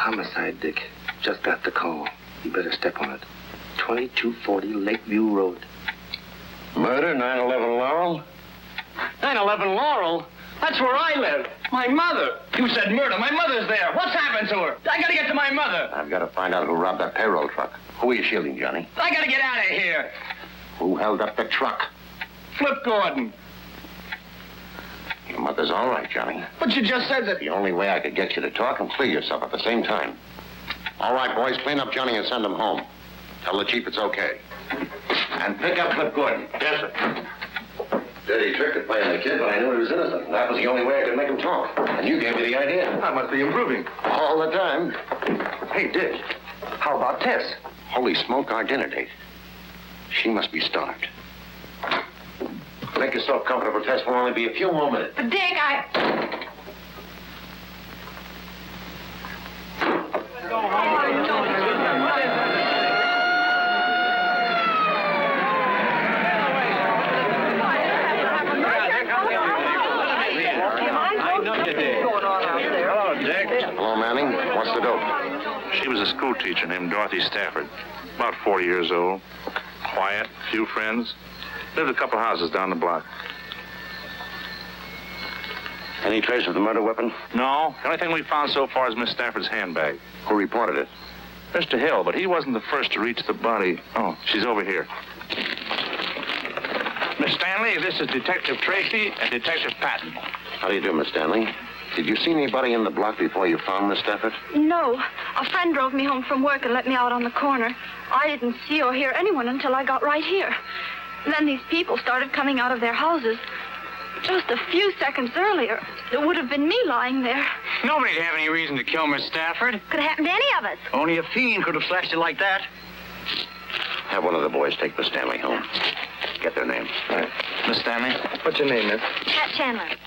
Homicide, Dick. Just got the call. You better step on it. 2240 Lakeview Road. Murder, 911 Laurel? 911 Laurel? That's where I live. My mother. You said murder. My mother's there. What's happened to her? I gotta get to my mother. I've got to find out who robbed that payroll truck. Who are you shielding, Johnny? I gotta get out of here. Who held up the truck? Flip Gordon. Your mother's all right, Johnny. But you just said that... The only way I could get you to talk and clear yourself at the same time. All right, boys, clean up Johnny and send him home. Tell the chief it's okay. And pick up Flip Gordon. Yes, sir. Dirty trick of playing the kid, but I knew he was innocent. That was the only way I could make him talk. And you gave me the idea. I must be improving. All the time. Hey, Dick. How about Tess? Holy smoke, our dinner date. She must be starved. Make yourself comfortable, Tess. Will only be a few more minutes. But, Dick, Hello, Dick. Hello, Manning. What's the dope? She was a school teacher named Dorothy Stafford. About 40 years old. Quiet, few friends. Lived a couple houses down the block. Any trace of the murder weapon? No. The only thing we found so far is Miss Stafford's handbag. Who reported it? Mr. Hill, but he wasn't the first to reach the body. Oh, she's over here. Miss Stanley, this is Detective Tracy and Detective Patton. How do you do, Miss Stanley? Did you see anybody in the block before you found Miss Stafford? no. A friend drove me home from work and let me out on the corner. I didn't see or hear anyone until I got right here. Then these people started coming out of their houses. Just a few seconds earlier, it would have been me lying there. Nobody'd have any reason to kill Miss Stafford. Could have happened to any of us. Only a fiend could have slashed it like that. Have one of the boys take Miss Stanley home. Get their names. Miss Stanley? What's your name, miss? Pat Chandler.